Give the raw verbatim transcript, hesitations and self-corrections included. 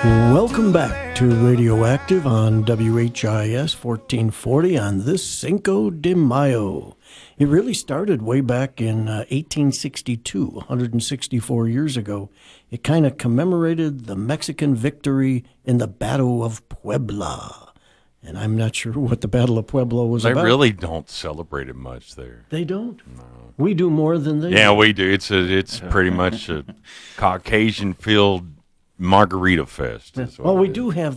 Welcome back to Radioactive on W H I S fourteen forty on this Cinco de Mayo. It really started way back in uh, eighteen sixty-two, one hundred sixty-four years ago. It kind of commemorated the Mexican victory in the Battle of Puebla. And I'm not sure what the Battle of Puebla was They about. They really don't celebrate it much there. They don't? No. We do more than they yeah, do. we do. It's a, it's pretty much a Caucasian-filled margarita fest. Well, we it do have